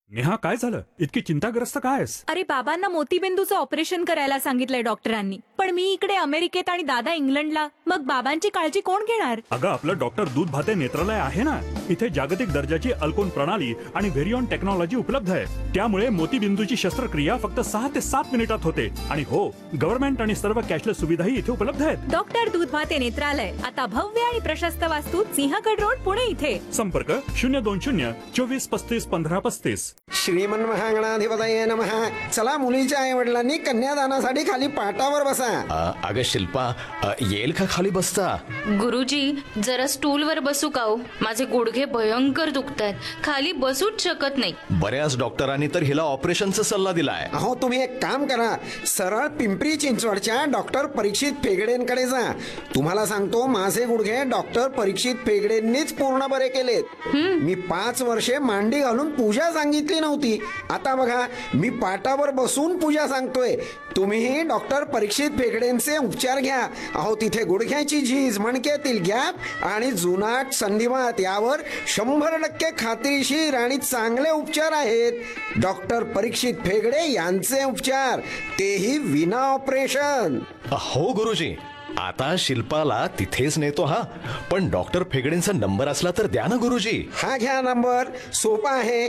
नेहा, काय झालं? इतकी चिंताग्रस्त काय आहेस? अरे बाबांना मोतीबिंदूचं ऑपरेशन करायला सांगितलंय डॉक्टरांनी. पण मी इकडे अमेरिकेत आणि दादा इंग्लंडला. मग बाबांची काळजी कोण घेणार? अगं, आपलं डॉक्टर दूध भाते नेत्रालय आहे ना. इथे जागतिक दर्जाची अल्कोन प्रणाली आणि व्हेरियॉन टेक्नॉलॉजी उपलब्ध आहे. त्यामुळे मोतीबिंदूची शस्त्रक्रिया फक्त 6 ते 7 मिनिटात होते. आणि हो, गव्हर्नमेंट आणि सर्व कॅशलेस सुविधाही इथे उपलब्ध आहेत. डॉक्टर दूध भाते नेत्रालय आता भव्य आणि प्रशस्त वास्तूत, सिंहगड रोड, पुणे इथे. संपर्क 020 24 35 15 35. श्रीमन महागणाधिपतये नमः. चला, मुलीच्या आई वडिलांनी कन्यादानासाठी खाली पाटावर बसा. अगं शिल्पा, येईल का खाली बसता? गुरुजी, जरा स्टूलवर बसू का हो? माझे गुडघे भयंकर दुखतायत, खाली बसूच शकत नाही. बऱ्याच डॉक्टरांनी तर हिला ऑपरेशनचा सल्ला दिलाय. अहो, तुम्ही एक काम करा, सरळ पिंपरी चिंचवडच्या डॉक्टर परीक्षित फेगडेंकडे जा. तुम्हाला सांगतो, माझे गुडघे डॉक्टर परीक्षित फेगडेंनीच पूर्ण बरे केलेत. मी 5 वर्षे मांडी घालून पूजा सांगितली नव्हती. आता बघा, मी पाटावर बसून पूजा सांगतोय. तुम्हीही डॉक्टर परीक्षित फेगडेंचे उपचार घ्या. अहो, तिथे गुडघ्याची झीज, मणक्यातील गॅप आणि जुनाट संधिवात यावर 100% खात्रीशीर आणि चांगले उपचार आहेत. डॉक्टर परीक्षित फेगडे यांचे उपचार, तेही विना ऑपरेशन. हो गुरुजी, आता शिल्पाला तिथेच नेतो. हा, पण डॉक्टर फेगडेंचा नंबर असला तर द्या ना गुरुजी. हा घ्या नंबर, सोपा आहे.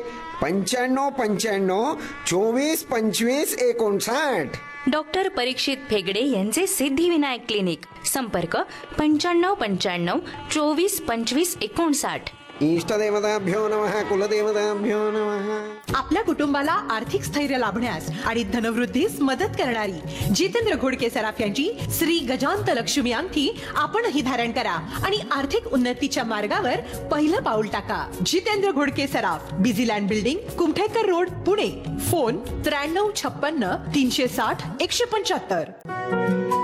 9595 24 25 59. डॉक्टर परीक्षित फेगडे यांचे सिद्धिविनायक क्लिनिक. संपर्क 9595 24 25 59. इष्टदेवताभ्यो नमः, कुलदेवताभ्यो नमः. आपल्या कुटुंबाला आर्थिक स्थैर्य लाभण्यास आणि धनवृद्धीस मदत करणारी जितेंद्र घोडके सराफ यांची श्री गजांत लक्ष्मी अंगठी आपणही धारण करा आणि आर्थिक उन्नतीच्या मार्गावर पहिलं पाऊल टाका. जितेंद्र घोडके सराफ, Busyland building, Kumthekar road, Pune. Phone 9356 360 175.